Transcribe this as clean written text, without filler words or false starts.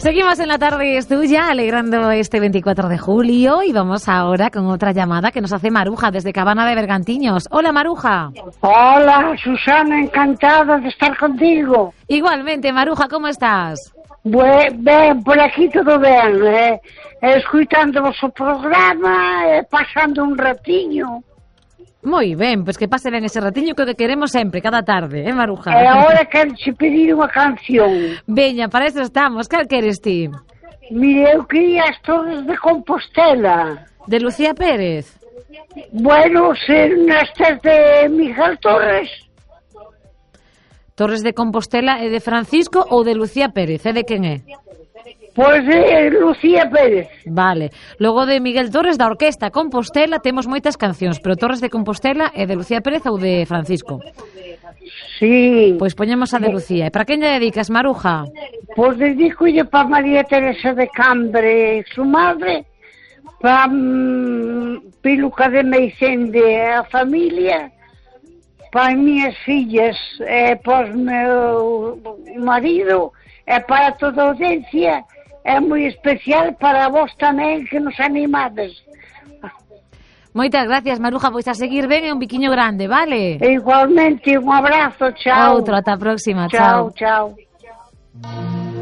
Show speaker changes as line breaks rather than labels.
Seguimos en La Tarde es Tuya, alegrando este 24 de julio y vamos ahora con otra llamada que nos hace Maruja desde Cabana de Bergantiños. Hola, Maruja.
Hola, Susana, encantada de estar contigo.
Igualmente, Maruja, ¿cómo estás?
Ben, por aquí todo ben, escuitando o vosso programa, pasando un ratiño.
Moi ben, pois que pase ben ese ratiño que o que queremos sempre, cada tarde, Maruja?
E agora quero che pedir unha canción.
Veña, para eso estamos, cal queres ti?
Mire, eu quería as Torres de Compostela.
De Lucía Pérez?
Bueno, se nestas de Miguel Torres.
Torres de Compostela é de Francisco ou de Lucía Pérez? É de quen é?
Pois de Lucía Pérez.
Vale. Logo de Miguel Torres, da Orquesta Compostela, temos moitas cancións, pero Torres de Compostela é de Lucía Pérez ou de Francisco?
Sí.
Pois poñemos a de Lucía. E para quen lle dedicas, Maruja?
Pois dedicolle para María Teresa de Cambre, su madre, para Piluca de Meicende, a familia, para as minhas fillas, para o meu marido, e para toda a audiencia. É moi especial para vos tamén que nos animades.
Moitas gracias, Maruja, pois a seguir ben e un biquiño grande, vale?
E igualmente, un abrazo, chao.
Outro, ata a próxima,
chao. Chao.